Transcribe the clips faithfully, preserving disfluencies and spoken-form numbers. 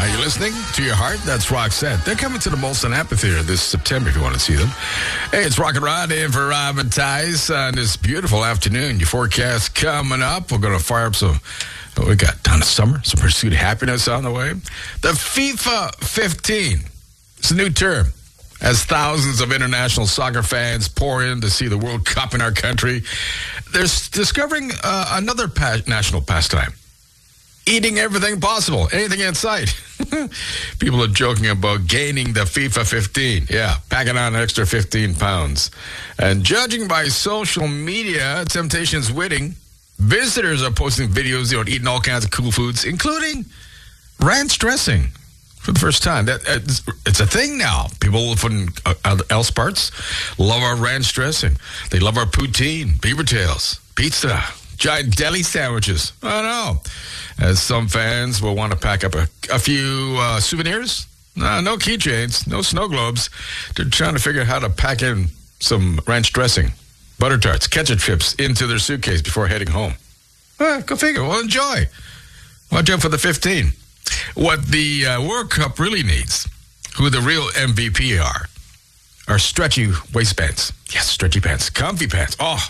Are you listening to your heart? That's Roxette. They're coming to the Molson Amphitheater this September if you want to see them. Hey, it's Rock and Rod in for Rob and Tice on this beautiful afternoon. Your forecast coming up. We're going to fire up some, oh, we got a ton of summer, some pursuit of happiness on the way. The FIFA fifteen. It's a new term. As thousands of international soccer fans pour in to see the World Cup in our country, they're discovering uh, another pa- national pastime. Eating everything possible, anything in sight. People are joking about gaining the FIFA fifteen. Yeah, packing on an extra fifteen pounds. And judging by social media, temptation's winning. Visitors are posting videos, you know, eating all kinds of cool foods, including ranch dressing for the first time. That it's, it's a thing now. People from uh, else parts love our ranch dressing. They love our poutine, beaver tails, pizza, giant deli sandwiches. I don't know. As some fans will want to pack up a, a few uh, souvenirs. Uh, no keychains, no snow globes. They're trying to figure out how to pack in some ranch dressing, butter tarts, ketchup chips into their suitcase before heading home. Well, go figure. Well, enjoy. Watch out for the fifteen. What the uh, World Cup really needs, who the real M V P are, are stretchy waistbands. Yes, stretchy pants. Comfy pants. Oh,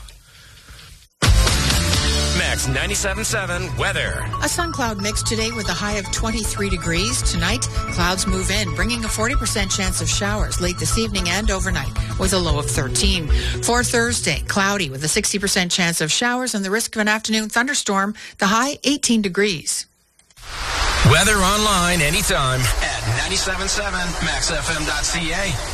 Max ninety-seven point seven weather. A sun cloud mix today with a high of twenty-three degrees. Tonight, clouds move in, bringing a forty percent chance of showers late this evening and overnight with a low of thirteen. For Thursday, cloudy with a sixty percent chance of showers and the risk of an afternoon thunderstorm. The high, eighteen degrees. Weather online anytime at ninety-seven point seven max f m dot c a.